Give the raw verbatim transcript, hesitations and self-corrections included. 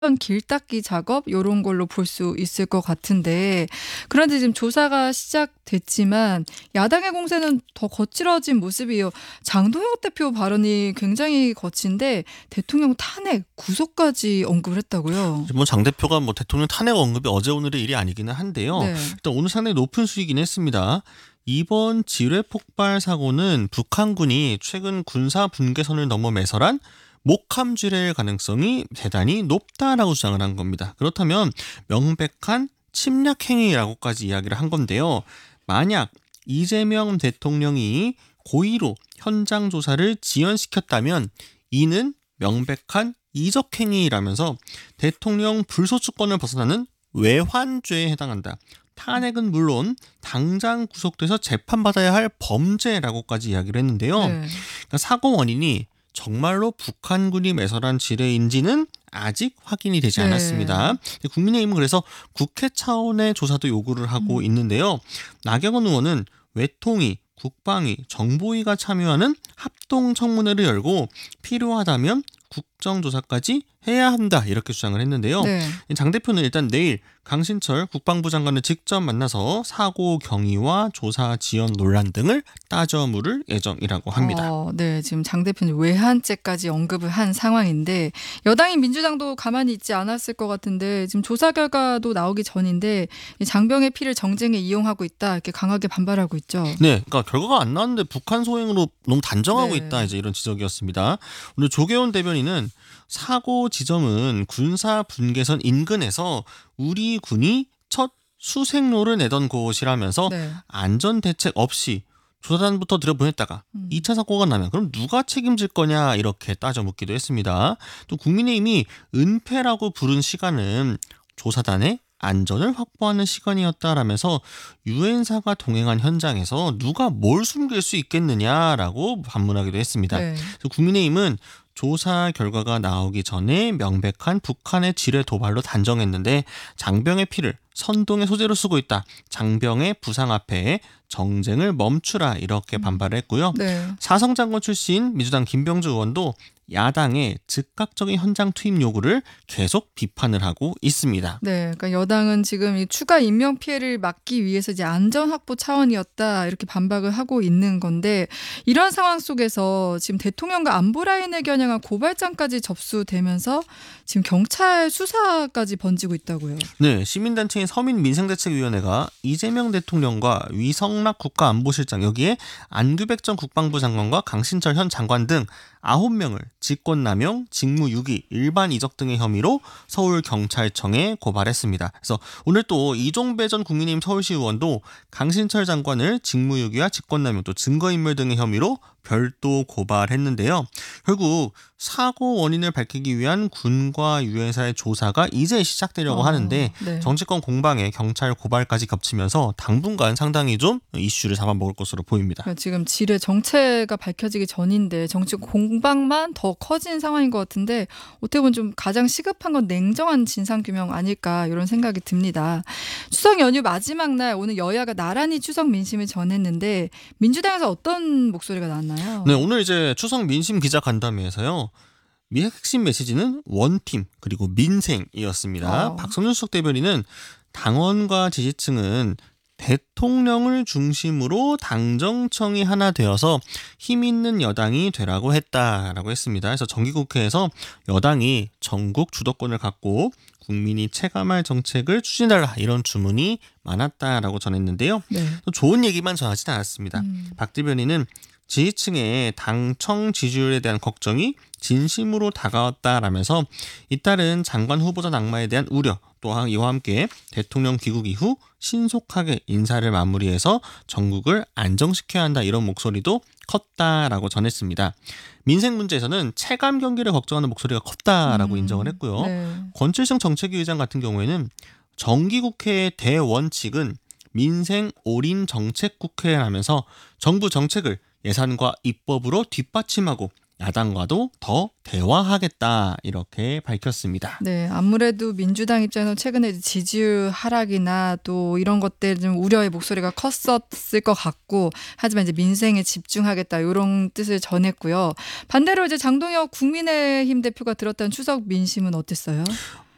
길 닦기 작업 요런 걸로 볼 수 있을 것 같은데 그런데 지금 조사가 시작됐지만 야당의 공세는 더 거칠어진 모습이에요. 장동혁 대표 발언이 굉장히 거친데 대통령 탄핵, 구속까지 언급을 했다고요. 뭐 장 대표가 뭐 대통령 탄핵 언급이 어제 오늘의 일이 아니기는 한데요. 네. 일단 오늘 상당히 높은 수위긴 했습니다. 이번 지뢰 폭발 사고는 북한군이 최근 군사 분계선을 넘어 매설한 목함 지뢰일 가능성이 대단히 높다라고 주장을 한 겁니다. 그렇다면 명백한 침략 행위라고까지 이야기를 한 건데요. 만약 이재명 대통령이 고의로 현장 조사를 지연시켰다면 이는 명백한 이적 행위라면서 대통령 불소추권을 벗어나는 외환죄에 해당한다. 탄핵은 물론 당장 구속돼서 재판받아야 할 범죄라고까지 이야기를 했는데요. 네. 그러니까 사고 원인이 정말로 북한군이 매설한 지뢰인지는 아직 확인이 되지 네. 않았습니다. 국민의힘은 그래서 국회 차원의 조사도 요구를 하고 음. 있는데요. 나경원 의원은 외통위, 국방위, 정보위가 참여하는 합동청문회를 열고 필요하다면 국정조사까지 해야 한다 이렇게 주장을 했는데요. 네. 장 대표는 일단 내일 강신철 국방부 장관을 직접 만나서 사고 경위와 조사 지연 논란 등을 따져 물을 예정이라고 합니다. 어, 네, 지금 장 대표는 외환죄까지 언급을 한 상황인데 여당인 민주당도 가만히 있지 않았을 것 같은데 지금 조사 결과도 나오기 전인데 이 장병의 피를 정쟁에 이용하고 있다 이렇게 강하게 반발하고 있죠. 네, 그러니까 결과가 안 나왔는데 북한 소행으로 너무 단정하고 네. 있다 이제 이런 지적이었습니다. 오늘 조계원 대변인은 사고 지점은 군사 분계선 인근에서 우리 군이 첫 수색로를 내던 곳이라면서 네. 안전 대책 없이 조사단부터 들여보냈다가 음. 이 차 사고가 나면 그럼 누가 책임질 거냐 이렇게 따져 묻기도 했습니다. 또 국민의힘이 은폐라고 부른 시간은 조사단의 안전을 확보하는 시간이었다라면서 유엔사가 동행한 현장에서 누가 뭘 숨길 수 있겠느냐라고 반문하기도 했습니다. 네. 그래서 국민의힘은 조사 결과가 나오기 전에 명백한 북한의 지뢰 도발로 단정했는데 장병의 피를 선동의 소재로 쓰고 있다. 장병의 부상 앞에 정쟁을 멈추라 이렇게 반발을 했고요. 네. 사성장관 출신 민주당 김병주 의원도 야당의 즉각적인 현장 투입 요구를 계속 비판을 하고 있습니다. 네, 그러니까 여당은 지금 이 추가 인명 피해를 막기 위해서 이제 안전 확보 차원이었다 이렇게 반박을 하고 있는 건데 이런 상황 속에서 지금 대통령과 안보 라인을 겨냥한 고발장까지 접수되면서 지금 경찰 수사까지 번지고 있다고요. 네, 시민단체인 서민민생대책위원회가 이재명 대통령과 위성락 국가안보실장 여기에 안규백 전 국방부 장관과 강신철 현 장관 등 아홉 명을 직권남용, 직무유기, 일반 이적 등의 혐의로 서울경찰청에 고발했습니다. 그래서 오늘 또 이종배 전 국민의힘 서울시 의원도 강신철 장관을 직무유기와 직권남용 또 증거인멸 등의 혐의로 별도 고발했는데요. 결국 사고 원인을 밝히기 위한 군과 유엔사의 조사가 이제 시작되려고 어, 하는데 네. 정치권 공방에 경찰 고발까지 겹치면서 당분간 상당히 좀 이슈를 잡아먹을 것으로 보입니다. 그러니까 지금 지뢰 정체가 밝혀지기 전인데 정치 공방만 더 커진 상황인 것 같은데 어떻게 보면 좀 가장 시급한 건 냉정한 진상규명 아닐까 이런 생각이 듭니다. 추석 연휴 마지막 날 오늘 여야가 나란히 추석 민심을 전했는데 민주당에서 어떤 목소리가 나왔나요? 네, 오늘 이제 추석 민심 기자 간담회에서요. 미 핵심 메시지는 원팀 그리고 민생이었습니다. 어. 박성준 수석 대변인은 당원과 지지층은 대통령을 중심으로 당정청이 하나 되어서 힘 있는 여당이 되라고 했다라고 했습니다. 그래서 정기국회에서 여당이 전국 주도권을 갖고 국민이 체감할 정책을 추진하라 이런 주문이 많았다라고 전했는데요. 네. 또 좋은 얘기만 전하진 않았습니다. 음. 박 대변인은 지지층의 당청 지지율에 대한 걱정이 진심으로 다가왔다라면서 잇따른 장관 후보자 낙마에 대한 우려 또한 이와 함께 대통령 귀국 이후 신속하게 인사를 마무리해서 전국을 안정시켜야 한다 이런 목소리도 컸다라고 전했습니다. 민생 문제에서는 체감 경기를 걱정하는 목소리가 컸다라고 음. 인정을 했고요. 네. 권칠성 정책위 의장 같은 경우에는 정기국회의 대원칙은 민생 올인 정책 국회라면서 정부 정책을 예산과 입법으로 뒷받침하고 야당과도 더 대화하겠다 이렇게 밝혔습니다. 네, 아무래도 민주당 입장에서 최근에 지지율 하락이나 또 이런 것들 좀 우려의 목소리가 컸었을 것 같고 하지만 이제 민생에 집중하겠다 이런 뜻을 전했고요. 반대로 이제 장동혁 국민의힘 대표가 들었던 추석 민심은 어땠어요?